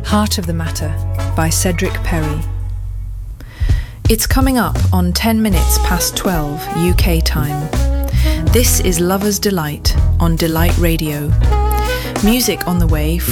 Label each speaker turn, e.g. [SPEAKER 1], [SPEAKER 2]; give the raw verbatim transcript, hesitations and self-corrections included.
[SPEAKER 1] Heart of the Matter by Cedric Perry. It's coming up on ten minutes past twelve U K time. This is Lover's Delight on Delight Radio. Music on the way